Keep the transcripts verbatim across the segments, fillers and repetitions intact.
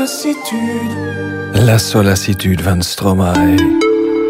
sollicitude. La sollicitude van Stromae.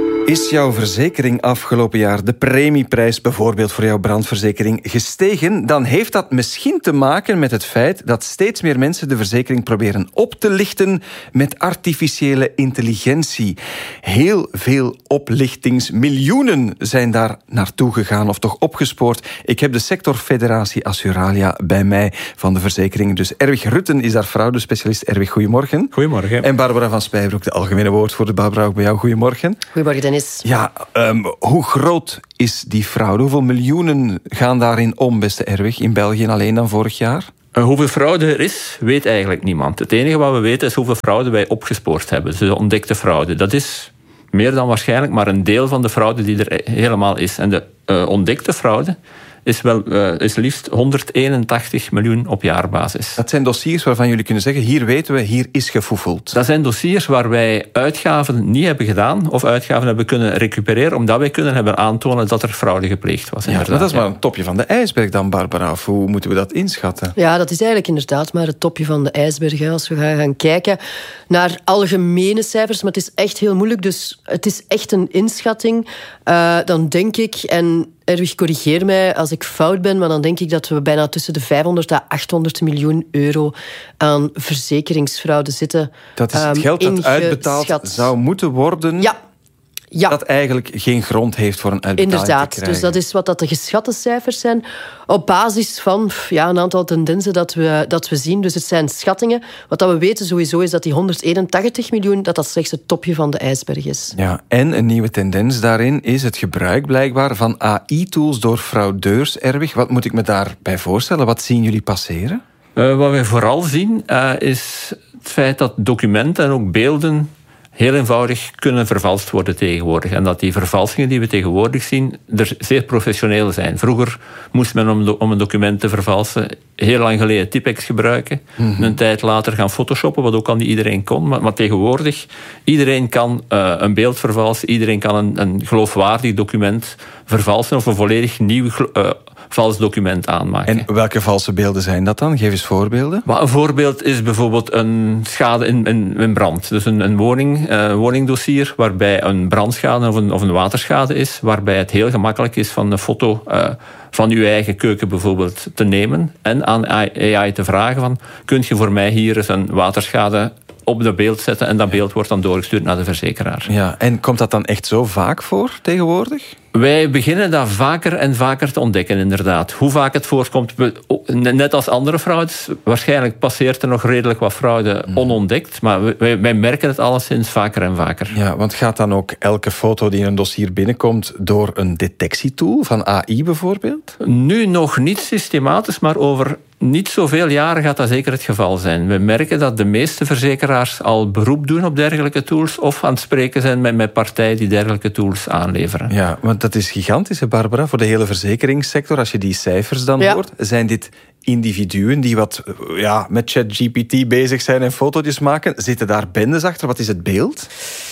Is jouw verzekering afgelopen jaar, de premieprijs bijvoorbeeld voor jouw brandverzekering, gestegen? Dan heeft dat misschien te maken met het feit dat steeds meer mensen de verzekering proberen op te lichten met artificiële intelligentie. Heel veel oplichtingsmiljoenen zijn daar naartoe gegaan of toch opgespoord. Ik heb de sectorfederatie Assuralia bij mij van de verzekeringen. Dus Erwig Rutten is daar fraudespecialist. Erwig, goedemorgen. Goedemorgen. En Barbara van Spijbroek, de algemene woordvoerder. Barbara, ook bij jou, goedemorgen. Goedemorgen, Dennis. Ja, um, hoe groot is die fraude? Hoeveel miljoenen gaan daarin om, beste Erwig, in België alleen dan vorig jaar? Uh, hoeveel fraude er is, weet eigenlijk niemand. Het enige wat we weten is hoeveel fraude wij opgespoord hebben. Dus de ontdekte fraude. Dat is meer dan waarschijnlijk maar een deel van de fraude die er helemaal is. En de uh, ontdekte fraude is, wel, uh, is liefst honderdeenentachtig miljoen op jaarbasis. Dat zijn dossiers waarvan jullie kunnen zeggen, hier weten we, hier is gefoefeld. Dat zijn dossiers waar wij uitgaven niet hebben gedaan of uitgaven hebben kunnen recupereren, omdat wij kunnen hebben aantonen dat er fraude gepleegd was. Ja, maar dat is maar een topje van de ijsberg dan, Barbara. Of hoe moeten we dat inschatten? Ja, dat is eigenlijk inderdaad maar het topje van de ijsberg. Hè. Als we gaan, gaan kijken naar algemene cijfers, maar het is echt heel moeilijk, dus het is echt een inschatting. Uh, dan denk ik, en Erwig, corrigeer mij als ik fout ben, maar dan denk ik dat we bijna tussen de vijfhonderd à achthonderd miljoen euro aan verzekeringsfraude zitten. Dat is het geld dat uitbetaald zou moeten worden... Ja. Ja. Dat eigenlijk geen grond heeft voor een uitbetaling Inderdaad, te krijgen. dus dat is wat dat de geschatte cijfers zijn. Op basis van ja, een aantal tendensen dat we, dat we zien. Dus het zijn schattingen. Wat dat we weten sowieso is dat die honderdeenentachtig miljoen... dat dat slechts het topje van de ijsberg is. Ja, en een nieuwe tendens daarin is het gebruik blijkbaar van A I-tools door fraudeurs. Erwig, wat moet ik me daarbij voorstellen? Wat zien jullie passeren? Uh, wat wij vooral zien uh, is het feit dat documenten en ook beelden heel eenvoudig kunnen vervalst worden tegenwoordig. En dat die vervalsingen die we tegenwoordig zien er zeer professioneel zijn. Vroeger moest men om, do- om een document te vervalsen heel lang geleden Tipex gebruiken. Mm-hmm. Een tijd later gaan photoshoppen, wat ook al niet iedereen kon. Maar, maar tegenwoordig, iedereen kan uh, een beeld vervalsen. Iedereen kan een, een geloofwaardig document vervalsen of een volledig nieuw uh, vals document aanmaken. En welke valse beelden zijn dat dan? Geef eens voorbeelden. Maar een voorbeeld is bijvoorbeeld een schade in, in, in brand. Dus een, een woning, uh, woningdossier waarbij een brandschade of een, of een waterschade is, waarbij het heel gemakkelijk is van een foto uh, van uw eigen keuken bijvoorbeeld te nemen en aan A I te vragen van, kunt je voor mij hier eens een waterschade op dat beeld zetten en dat beeld wordt dan doorgestuurd naar de verzekeraar. Ja, en komt dat dan echt zo vaak voor tegenwoordig? Wij beginnen dat vaker en vaker te ontdekken, inderdaad. Hoe vaak het voorkomt, net als andere fraudes. Waarschijnlijk passeert er nog redelijk wat fraude onontdekt, maar wij, wij merken het alleszins vaker en vaker. Ja, want gaat dan ook elke foto die in een dossier binnenkomt door een detectietool van A I bijvoorbeeld? Nu nog niet systematisch, maar over niet zoveel jaren gaat dat zeker het geval zijn. We merken dat de meeste verzekeraars al beroep doen op dergelijke tools of aan het spreken zijn met, met partijen die dergelijke tools aanleveren. Ja, want dat is gigantisch, hè, Barbara, voor de hele verzekeringssector. Als je die cijfers dan ja. hoort, zijn dit individuen die wat ja, met ChatGPT bezig zijn en fotootjes maken. Zitten daar bendes achter? Wat is het beeld?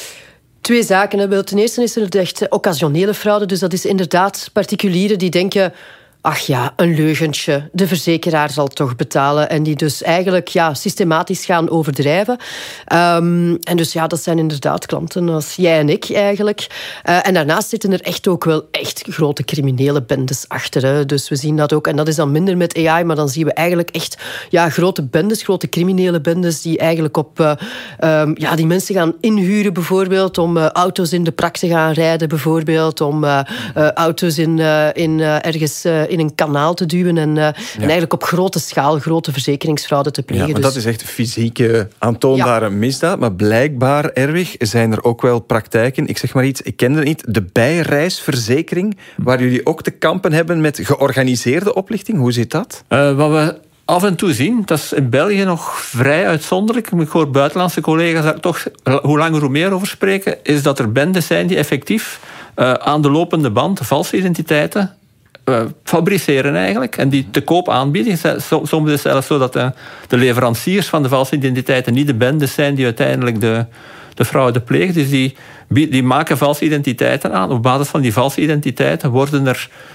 Twee zaken. Ten eerste is er echt occasionele fraude. Dus dat is inderdaad particulieren die denken, ach ja, een leugentje, de verzekeraar zal toch betalen. En die dus eigenlijk ja, systematisch gaan overdrijven. Um, en dus ja, dat zijn inderdaad klanten als jij en ik eigenlijk. Uh, en daarnaast zitten er echt ook wel echt grote criminele bendes achter. Hè. Dus we zien dat ook. En dat is dan minder met A I, maar dan zien we eigenlijk echt ja, grote bendes, grote criminele bendes die eigenlijk op uh, um, ja, die mensen gaan inhuren bijvoorbeeld om uh, auto's in de prak te gaan rijden bijvoorbeeld, om uh, uh, auto's in, uh, in uh, ergens uh, in een kanaal te duwen en, uh, ja. en eigenlijk op grote schaal grote verzekeringsfraude te plegen. Ja, maar dus dat is echt fysieke aantoonbare ja. misdaad. Maar blijkbaar, Erwig, zijn er ook wel praktijken. Ik zeg maar iets, ik kende het niet. De bijreisverzekering, waar jullie ook te kampen hebben met georganiseerde oplichting. Hoe zit dat? Uh, wat we af en toe zien, dat is in België nog vrij uitzonderlijk. Ik hoor buitenlandse collega's daar toch hoe langer hoe meer over spreken, is dat er bendes zijn die effectief uh, aan de lopende band valse identiteiten Uh, fabriceren eigenlijk en die te koop aanbieden. Soms is het zelfs zo dat de, de leveranciers van de valse identiteiten niet de bendes zijn die uiteindelijk de, de fraude plegen. Dus die, die maken valse identiteiten aan. Op basis van die valse identiteiten worden er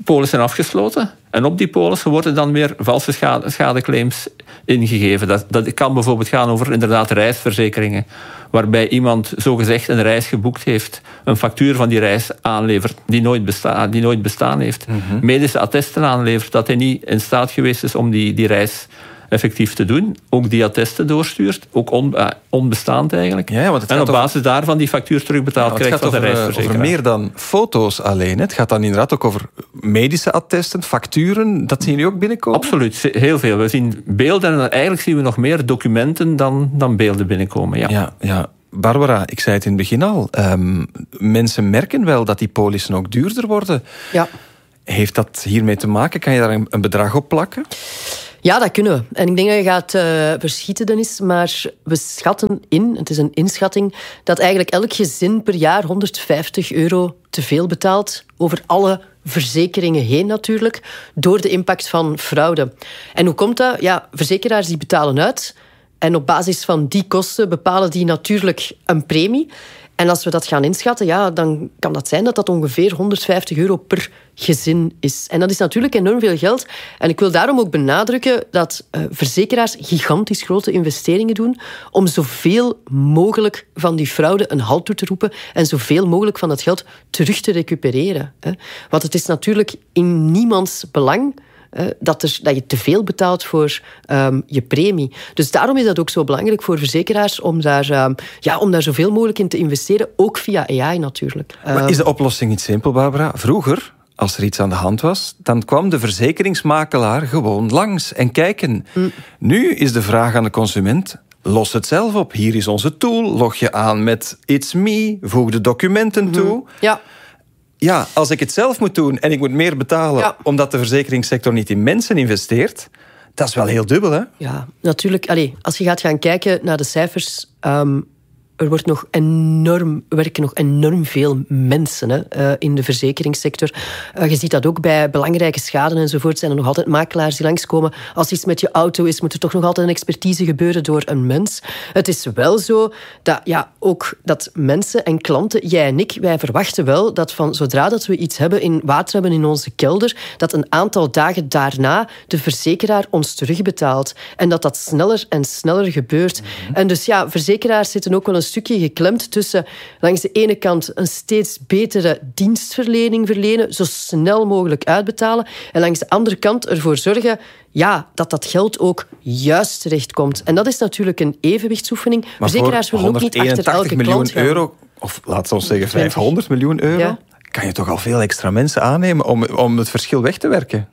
polissen afgesloten. En op die polissen worden dan weer valse schade, schadeclaims ingegeven. Dat, dat kan bijvoorbeeld gaan over inderdaad reisverzekeringen. Waarbij iemand zogezegd een reis geboekt heeft, een factuur van die reis aanlevert die nooit, besta- die nooit bestaan heeft. Mm-hmm. Medische attesten aanlevert dat hij niet in staat geweest is om die, die reis effectief te doen. Ook die attesten doorstuurt. Ook on, uh, onbestaand eigenlijk. Ja, want het en op over... basis daarvan die factuur terugbetaald ja, krijgt van de reisverzekeraar. Het gaat over meer dan foto's alleen. Het gaat dan inderdaad ook over medische attesten, facturen. Dat zien jullie ook binnenkomen? Absoluut, heel veel. We zien beelden en eigenlijk zien we nog meer documenten dan, dan beelden binnenkomen. Ja. Ja, ja. Barbara, ik zei het in het begin al. Um, mensen merken wel dat die polissen ook duurder worden. Ja. Heeft dat hiermee te maken? Kan je daar een, een bedrag op plakken? Ja, dat kunnen we. En ik denk dat je gaat uh, verschieten, Dennis. Maar we schatten in, het is een inschatting, dat eigenlijk elk gezin per jaar honderdvijftig euro te veel betaalt. Over alle verzekeringen heen natuurlijk. Door de impact van fraude. En hoe komt dat? Ja, verzekeraars die betalen uit. En op basis van die kosten bepalen die natuurlijk een premie. En als we dat gaan inschatten, ja, dan kan dat zijn dat dat ongeveer honderdvijftig euro per gezin is. En dat is natuurlijk enorm veel geld. En ik wil daarom ook benadrukken dat uh, verzekeraars gigantisch grote investeringen doen om zoveel mogelijk van die fraude een halt toe te roepen en zoveel mogelijk van dat geld terug te recupereren. Hè. Want het is natuurlijk in niemands belang Dat, er, dat je te veel betaalt voor um, je premie. Dus daarom is dat ook zo belangrijk voor verzekeraars om daar, um, ja, om daar zoveel mogelijk in te investeren, ook via A I natuurlijk. Maar is de oplossing niet simpel, Barbara? Vroeger, als er iets aan de hand was, dan kwam de verzekeringsmakelaar gewoon langs en kijken. Mm. Nu is de vraag aan de consument: los het zelf op. Hier is onze tool. Log je aan met It's Me. Voeg de documenten mm-hmm. toe. Ja. Ja, als ik het zelf moet doen en ik moet meer betalen ja. omdat de verzekeringssector niet in mensen investeert, dat is wel heel dubbel, hè? Ja, natuurlijk. Allee, als je gaat gaan kijken naar de cijfers, um, er wordt nog enorm, werken nog enorm veel mensen hè, uh, in de verzekeringssector. Uh, je ziet dat ook bij belangrijke schade enzovoort. Zijn er nog altijd makelaars die langskomen. Als iets met je auto is, moet er toch nog altijd een expertise gebeuren door een mens. Het is wel zo dat ja, ook dat mensen en klanten, jij en ik, wij verwachten wel dat van zodra dat we iets hebben in water hebben in onze kelder, dat een aantal dagen daarna de verzekeraar ons terugbetaalt. En dat dat sneller en sneller gebeurt. Mm-hmm. En dus ja, verzekeraars zitten ook wel een stukje geklemd tussen langs de ene kant een steeds betere dienstverlening verlenen, zo snel mogelijk uitbetalen, en langs de andere kant ervoor zorgen ja, dat dat geld ook juist terechtkomt. En dat is natuurlijk een evenwichtsoefening. Maar verzekeraars willen ook niet achter elke klant gaan. Euro, of laten we ons zeggen vijfhonderd miljoen euro, ja. kan je toch al veel extra mensen aannemen om, om het verschil weg te werken?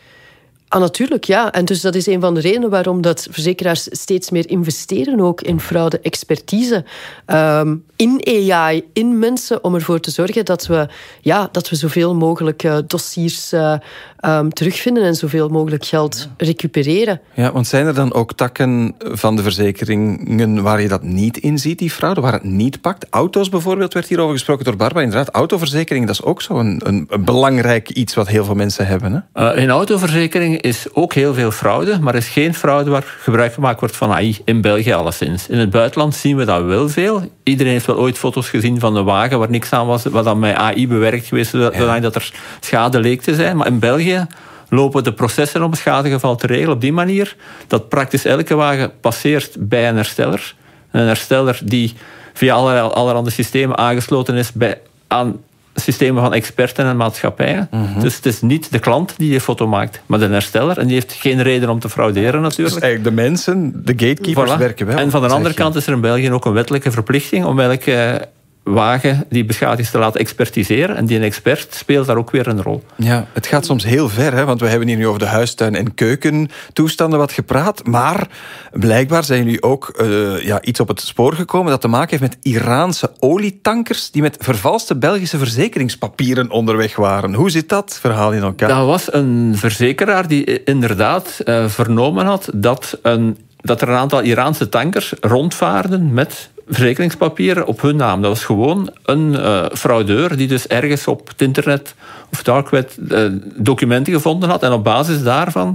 Ah, natuurlijk, ja. En dus dat is een van de redenen waarom dat verzekeraars steeds meer investeren ook in fraude-expertise. Um, in A I, in mensen, om ervoor te zorgen dat we, ja, dat we zoveel mogelijk uh, dossiers uh, um, terugvinden en zoveel mogelijk geld recupereren. Ja, want zijn er dan ook takken van de verzekeringen waar je dat niet in ziet, die fraude, waar het niet pakt? Auto's bijvoorbeeld, werd hierover gesproken door Barbara. Inderdaad, autoverzekering, dat is ook zo een, een, een belangrijk iets wat heel veel mensen hebben. Hè? Uh, in autoverzekering is ook heel veel fraude, maar er is geen fraude waar gebruik gemaakt wordt van A I, in België alleszins. In het buitenland zien we dat wel veel. Iedereen heeft wel ooit foto's gezien van een wagen waar niks aan was, wat dan met A I bewerkt geweest, zodat ja. er schade leek te zijn. Maar in België lopen de processen om het schadegeval te regelen op die manier dat praktisch elke wagen passeert bij een hersteller. Een hersteller die via allerlei, allerhande systemen aangesloten is bij, aan systemen van experten en maatschappijen. Mm-hmm. Dus het is niet de klant die die foto maakt, maar de hersteller. En die heeft geen reden om te frauderen natuurlijk. Dus eigenlijk de mensen, de gatekeepers voilà. werken wel. En van de andere kant is er in België ook een wettelijke verplichting om elke wagen die beschadigd is te laten expertiseren. En die een expert speelt daar ook weer een rol. Ja, het gaat soms heel ver, hè, want we hebben hier nu over de huistuin- en keukentoestanden wat gepraat, maar blijkbaar zijn jullie ook uh, ja, iets op het spoor gekomen dat te maken heeft met Iraanse olietankers die met vervalste Belgische verzekeringspapieren onderweg waren. Hoe zit dat verhaal in elkaar? Dat was een verzekeraar die inderdaad uh, vernomen had dat, een, dat er een aantal Iraanse tankers rondvaarden met verzekeringspapieren op hun naam. Dat was gewoon een uh, fraudeur die dus ergens op het internet of dark web uh, documenten gevonden had en op basis daarvan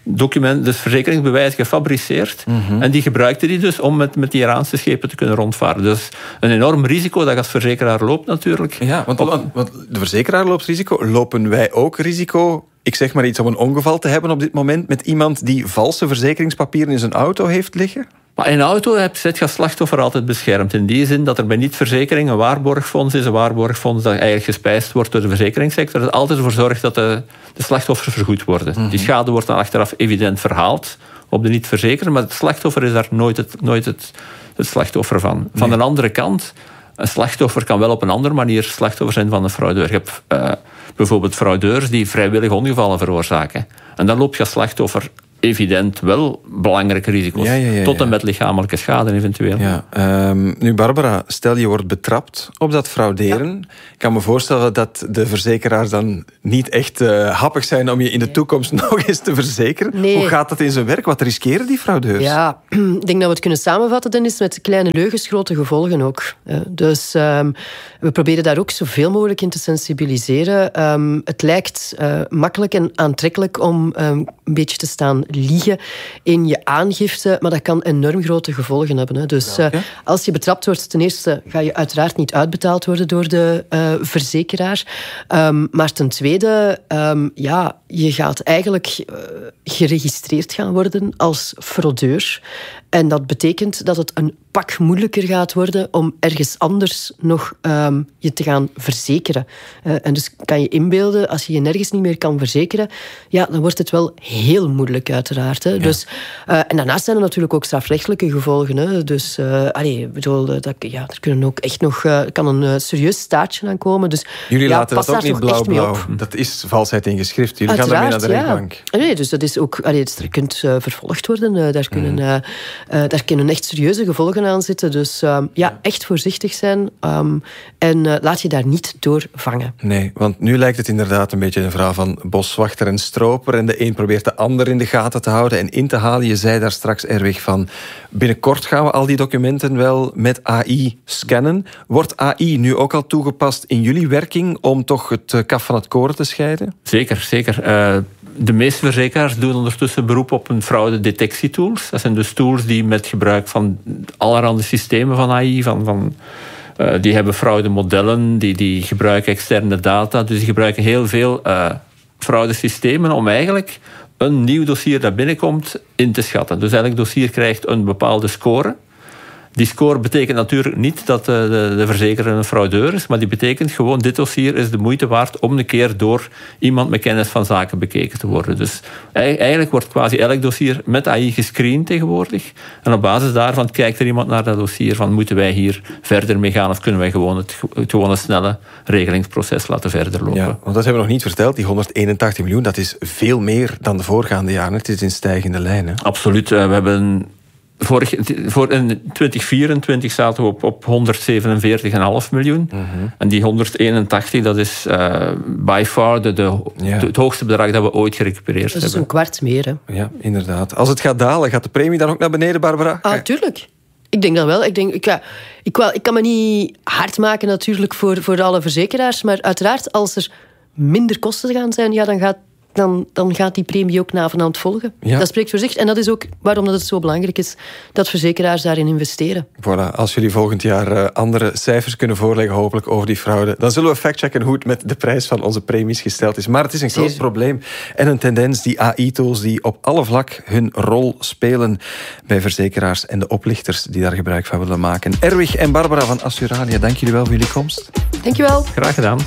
document, dus verzekeringsbewijs gefabriceerd. Mm-hmm. En die gebruikte die dus om met, met die Iraanse schepen te kunnen rondvaren. Dus een enorm risico dat je als verzekeraar loopt natuurlijk. Ja, want, want, want de verzekeraar loopt risico. Lopen wij ook risico, ik zeg maar iets, om een ongeval te hebben op dit moment met iemand die valse verzekeringspapieren in zijn auto heeft liggen? Maar in een auto zet je als slachtoffer altijd beschermd. In die zin dat er bij niet-verzekering een waarborgfonds is. Een waarborgfonds dat eigenlijk gespijsd wordt door de verzekeringssector. Dat altijd ervoor zorgt dat de, de slachtoffers vergoed worden. Mm-hmm. Die schade wordt dan achteraf evident verhaald op de niet-verzekerde. Maar het slachtoffer is daar nooit het, nooit het, het slachtoffer van. Van nee. de andere kant, een slachtoffer kan wel op een andere manier slachtoffer zijn van een fraudeur. Je hebt uh, bijvoorbeeld fraudeurs die vrijwillig ongevallen veroorzaken. En dan loop je als slachtoffer evident wel belangrijke risico's. Ja, ja, ja, ja. Tot en met lichamelijke schade eventueel. Ja, um, nu Barbara, stel je wordt betrapt op dat frauderen. Ja. Ik kan me voorstellen dat de verzekeraars dan niet echt uh, happig zijn om je in de nee. toekomst nog eens te verzekeren. Nee. Hoe gaat dat in zijn werk? Wat riskeren die fraudeurs? Ja, ik denk dat we het kunnen samenvatten, Dennis, met kleine leugens, grote gevolgen ook. Dus um, we proberen daar ook zoveel mogelijk in te sensibiliseren. Um, het lijkt uh, makkelijk en aantrekkelijk om um, een beetje te staan liegen in je aangifte, maar dat kan enorm grote gevolgen hebben. Hè. Dus ja, okay. uh, als je betrapt wordt, ten eerste ga je uiteraard niet uitbetaald worden door de uh, verzekeraar. Um, maar ten tweede, um, ja, je gaat eigenlijk uh, geregistreerd gaan worden als fraudeur. En dat betekent dat het een pak moeilijker gaat worden om ergens anders nog um, je te gaan verzekeren. Uh, en dus kan je inbeelden, als je je nergens niet meer kan verzekeren, ja, dan wordt het wel heel moeilijk uiteraard. Hè. Ja. Dus, uh, en daarnaast zijn er natuurlijk ook strafrechtelijke gevolgen. Hè. Dus uh, allee, bedoel, dat, ja, er kunnen ook echt nog, uh, kan een uh, serieus staartje aan komen. Dus, Jullie ja, laten dat ook niet blauw-blauw. Dat is valsheid in geschrift. Jullie uiteraard, gaan daarmee naar de rechtbank. Ja. Nee, dus dat is ook, allee, dus er kunt uh, vervolgd worden. Uh, daar, kunnen, uh, uh, daar kunnen echt serieuze gevolgen aan zitten. Dus uh, ja, echt voorzichtig zijn. Um, en uh, laat je daar niet door vangen. Nee, want nu lijkt het inderdaad een beetje een verhaal van boswachter en stroper. En de een probeert de ander in de gaten te houden en in te halen. Je zei daar straks, Erwig, van binnenkort gaan we al die documenten wel met A I scannen. Wordt A I nu ook al toegepast in jullie werking om toch het kaf van het koren te scheiden? Zeker, zeker. Uh, de meeste verzekeraars doen ondertussen beroep op een fraudedetectietools. Dat zijn dus tools die met gebruik van allerhande systemen van A I, van, van, uh, die hebben fraudemodellen, die, die gebruiken externe data. Dus die gebruiken heel veel uh, fraudesystemen om eigenlijk een nieuw dossier dat binnenkomt in te schatten. Dus elk dossier krijgt een bepaalde score. Die score betekent natuurlijk niet dat de, de, de verzekeraar een fraudeur is, maar die betekent gewoon, dit dossier is de moeite waard om een keer door iemand met kennis van zaken bekeken te worden. Dus eigenlijk wordt quasi elk dossier met A I gescreend tegenwoordig. En op basis daarvan kijkt er iemand naar dat dossier van, moeten wij hier verder mee gaan of kunnen wij gewoon het, het gewone snelle regelingsproces laten verder lopen. Ja, want dat hebben we nog niet verteld, die honderdeenentachtig miljoen, dat is veel meer dan de voorgaande jaren. Het is in stijgende lijn. Hè? Absoluut. We hebben Vorig, voor in twintig vierentwintig zaten we op, op honderdzevenenveertig komma vijf miljoen. Mm-hmm. En die honderdeenentachtig, dat is uh, by far de, de, ja. de, het hoogste bedrag dat we ooit gerecupereerd hebben. Dat is een kwart meer. Hè? Ja, inderdaad. Als het gaat dalen, gaat de premie dan ook naar beneden, Barbara? Ah, tuurlijk. Ik denk dat wel. Ik, denk, ik, ja, ik, wel, ik kan me niet hard maken natuurlijk voor, voor alle verzekeraars, maar uiteraard als er minder kosten gaan zijn, ja, dan gaat Dan, dan gaat die premie ook navenant volgen. Ja. Dat spreekt voor zich. En dat is ook waarom dat het zo belangrijk is dat verzekeraars daarin investeren. Voilà, als jullie volgend jaar uh, andere cijfers kunnen voorleggen, hopelijk over die fraude, dan zullen we factchecken hoe het met de prijs van onze premies gesteld is. Maar het is een groot Zeer. probleem en een tendens, die A I-tools die op alle vlak hun rol spelen bij verzekeraars en de oplichters die daar gebruik van willen maken. Erwig en Barbara van Assuralia, dank jullie wel voor jullie komst. Dank je wel. Graag gedaan.